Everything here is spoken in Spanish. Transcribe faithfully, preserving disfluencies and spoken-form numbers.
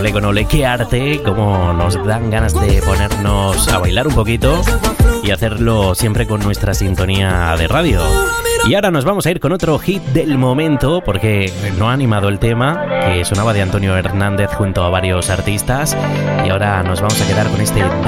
ole con ole, qué arte, cómo nos dan ganas de ponernos a bailar un poquito y hacerlo siempre con nuestra sintonía de radio. Y ahora nos vamos a ir con otro hit del momento, porque no ha animado el tema, que sonaba de Antonio Hernández junto a varios artistas, y ahora nos vamos a quedar con este